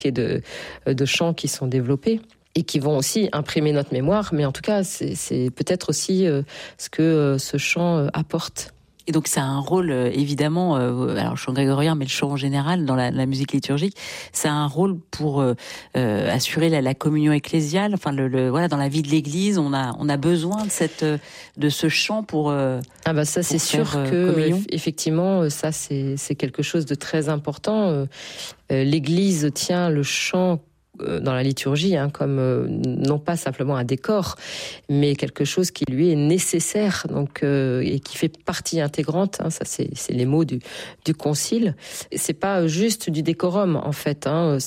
et de chants qui sont développés et qui vont aussi imprimer notre mémoire. Mais en tout cas, c'est peut-être aussi ce que ce chant apporte. Et donc ça a un rôle évidemment, alors le chant grégorien, mais le chant en général dans la musique liturgique, ça a un rôle pour assurer la communion ecclésiale. Enfin, voilà, dans la vie de l'Église, on a besoin de ce chant pour. Ça c'est sûr que effectivement, ça c'est quelque chose de très important. L'Église tient le chant dans la liturgie, comme non pas simplement un décor, mais quelque chose qui lui est nécessaire, donc et qui fait partie intégrante. Ça, c'est les mots du concile. C'est pas juste du décorum en fait.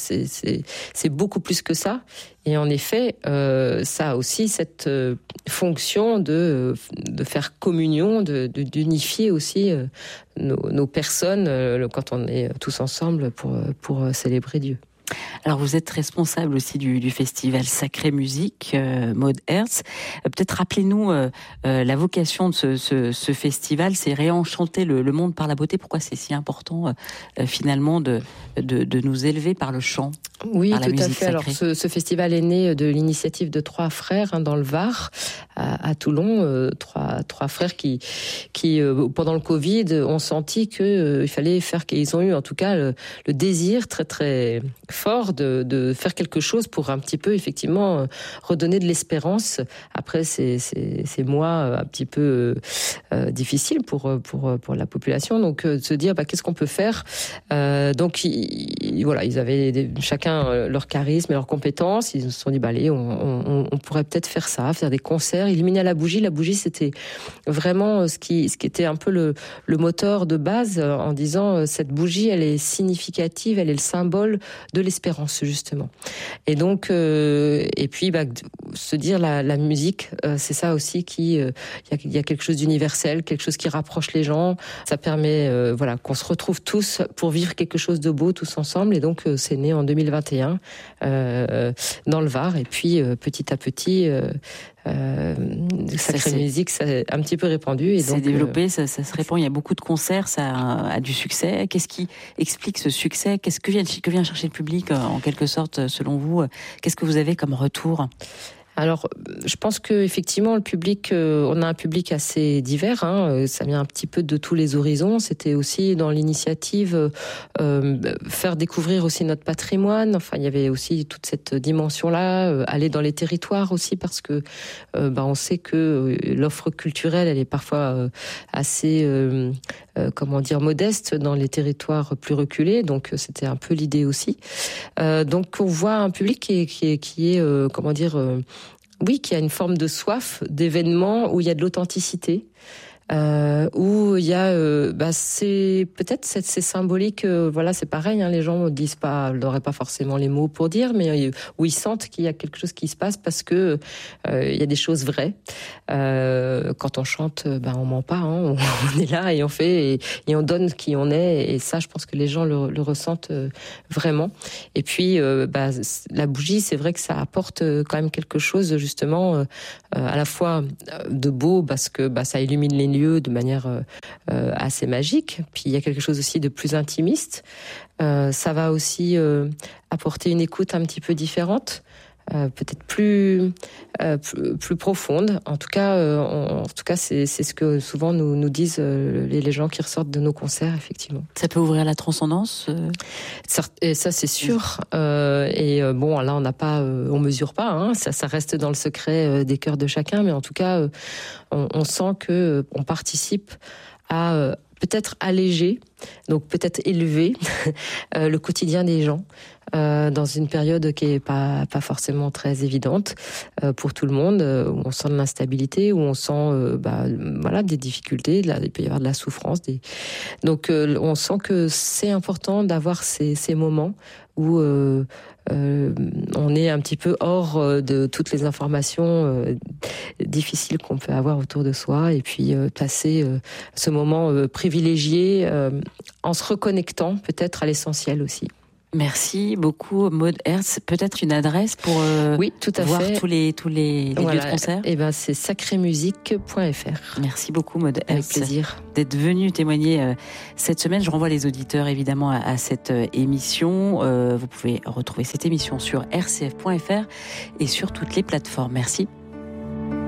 C'est beaucoup plus que ça. Et en effet, ça a aussi cette fonction de faire communion, d'unifier aussi nos personnes quand on est tous ensemble pour célébrer Dieu. Alors vous êtes responsable aussi du festival Sacrée Musique, Maud Herz. Peut-être rappelez-nous la vocation de ce festival, c'est réenchanter le monde par la beauté. Pourquoi c'est si important finalement de nous élever par le chant? Oui, par la tout à musique fait. sacrée. Alors ce festival est né de l'initiative de 3 frères dans le Var, à Toulon, trois frères qui pendant le Covid ont senti il fallait faire, qu'ils ont eu en tout cas le désir très très fort de faire quelque chose pour un petit peu effectivement redonner de l'espérance après ces mois un petit peu difficiles pour la population. Donc de se dire qu'est-ce qu'on peut faire. Donc ils avaient chacun leur charisme et leurs compétences. Ils se sont dit allez, on pourrait peut-être faire ça, faire des concerts, illuminer à la bougie. La bougie, c'était vraiment ce qui était un peu le moteur de base, en disant cette bougie, elle est significative, elle est le symbole de l'espérance justement. Et donc et puis se dire la musique, c'est ça aussi qui il y a quelque chose d'universel, quelque chose qui rapproche les gens. Ça permet qu'on se retrouve tous pour vivre quelque chose de beau tous ensemble. Et donc c'est né en 2021 dans le Var. Et puis petit à petit Sacrée Musique, ça a un petit peu répandu. Et c'est développé, ça se répand. Il y a beaucoup de concerts, ça a du succès. Qu'est-ce qui explique ce succès? Qu'est-ce que vient chercher le public en quelque sorte, selon vous? Qu'est-ce que vous avez comme retour? Alors, je pense que effectivement, le public, on a un public assez divers. Ça vient un petit peu de tous les horizons. C'était aussi dans l'initiative faire découvrir aussi notre patrimoine. Enfin, il y avait aussi toute cette dimension-là, aller dans les territoires aussi, parce que on sait que l'offre culturelle, elle est parfois assez modeste dans les territoires plus reculés. Donc, c'était un peu l'idée aussi. Donc, on voit un public qui est qui a une forme de soif d'événements où il y a de l'authenticité. Où il y a c'est peut-être c'est symbolique, c'est pareil, les gens n'auraient pas forcément les mots pour dire, mais où ils sentent qu'il y a quelque chose qui se passe parce que il y a des choses vraies. Quand on chante, on ment pas, on est là et on fait et on donne qui on est, et ça je pense que les gens le ressentent vraiment. Et puis la bougie, c'est vrai que ça apporte quand même quelque chose justement à la fois de beau, parce que ça illumine les lieux de manière assez magique. Puis il y a quelque chose aussi de plus intimiste. Ça va aussi apporter une écoute un petit peu différente, peut-être plus profonde. En tout cas, c'est ce que souvent nous disent les gens qui ressortent de nos concerts, effectivement. Ça peut ouvrir la transcendance. Et ça, c'est sûr. Là, on mesure pas. Ça reste dans le secret des cœurs de chacun, mais en tout cas, on sent que on participe à peut-être alléger, donc peut-être élever le quotidien des gens dans une période qui est pas forcément très évidente pour tout le monde, où on sent de l'instabilité, où on sent des difficultés, il peut y avoir de la souffrance. Donc on sent que c'est important d'avoir ces moments où on est un petit peu hors de toutes les informations difficiles qu'on peut avoir autour de soi, et puis passer ce moment privilégié en se reconnectant peut-être à l'essentiel aussi. Merci beaucoup, Maud Hertz. Peut-être une adresse pour oui, tout à voir fait. tous les lieux de concert. Et ben, c'est sacrémusique.fr. Merci beaucoup, Maud Hertz. Avec plaisir. D'être venue témoigner cette semaine. Je renvoie les auditeurs évidemment à cette émission. Vous pouvez retrouver cette émission sur rcf.fr et sur toutes les plateformes. Merci.